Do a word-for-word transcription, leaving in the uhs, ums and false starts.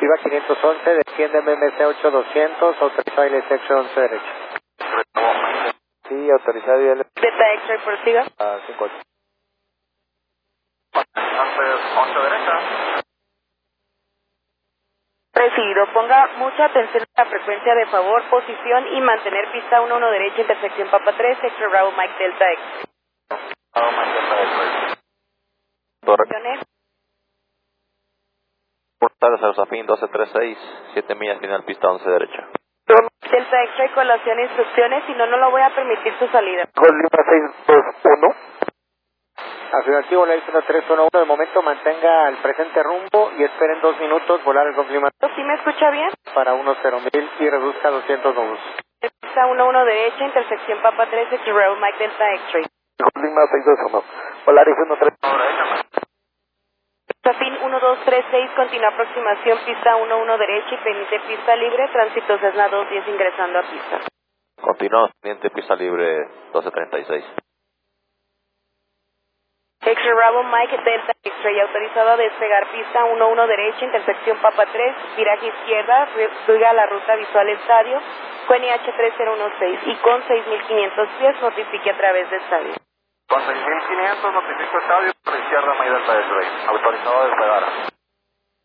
Viva quinientos once, desciende M M C ocho doscientos, autorizado I L S X once derecha. Sí, autorizado I L S. Delta X-Ray, prosiga. Ah, cinco ocho. once derecha. Recibido. Ponga mucha atención a la frecuencia de favor, posición y mantener pista uno uno derecha, intersección Papa tres, X-Ray Bravo Mike Delta X. Bravo Mike Delta X-Ray. Torre. Portales a Zafín doce treinta y seis, siete millas final pista once derecha. Delta X-Ray, colación e instrucciones, si no, no lo voy a permitir su salida. Gol Lima seis dos uno. Afirmativo, la uno tres uno uno. De momento mantenga el presente rumbo y esperen dos minutos volar el confirmatorio. ¿Sí me escucha bien? Para uno cero mil y reduzca a doscientos nudos. Pista uno uno derecha, intersección Papa tres, X-Ray Bravo Mike Delta X-Ray. Gol Lima seis dos uno. Polaris uno tres. Zafín uno dos tres seis, continúa aproximación, pista uno uno derecha y pendiente pista libre, tránsito Cessna dos diez ingresando a pista. Continúa pendiente pista libre doce treinta y seis. X-Ray Bravo Mike Delta X-Ray, autorizado a despegar pista uno uno derecha, intersección Papa tres, viraje izquierda, siga la ruta visual estadio, con I H tres cero uno seis y con seis mil quinientos pies notifique a través de estadio. Con seis mil quinientos notifico estadio por izquierda Mike Delta X-Ray, autorizado a despegar.